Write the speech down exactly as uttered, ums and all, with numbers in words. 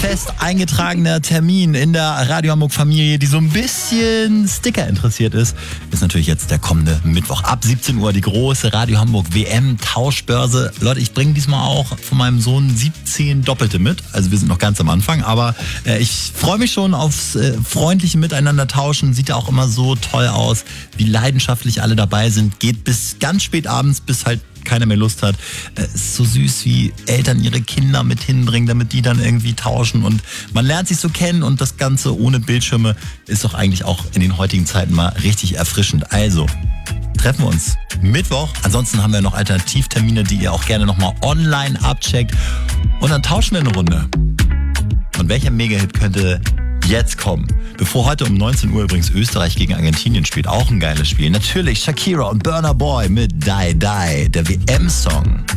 fest eingetragener Termin in der Radio Hamburg Familie, die so ein bisschen Sticker interessiert ist, ist natürlich jetzt der kommende Mittwoch. Ab siebzehn Uhr die große Radio Hamburg W M-Tauschbörse. Leute, ich bringe diesmal auch von meinem Sohn siebzehn Doppelte mit. Also wir sind noch ganz am Anfang, aber äh, ich freue mich schon aufs äh, freundliche Miteinander tauschen. Sieht ja auch immer so toll aus, wie leidenschaftlich alle dabei sind. Geht bis ganz spät abends, bis halt keiner mehr Lust hat. Es ist so süß, wie Eltern ihre Kinder mit hinbringen, damit die dann irgendwie tauschen und man lernt sich so kennen und das Ganze ohne Bildschirme ist doch eigentlich auch in den heutigen Zeiten mal richtig erfrischend. Also, treffen wir uns Mittwoch. Ansonsten haben wir noch Alternativtermine, die ihr auch gerne nochmal online abcheckt und dann tauschen wir eine Runde. Und welcher Mega-Hit könnte jetzt kommen? Bevor heute um neunzehn Uhr übrigens Österreich gegen Argentinien spielt, auch ein geiles Spiel. Natürlich Shakira und Burna Boy mit Die Die, der W M-Song.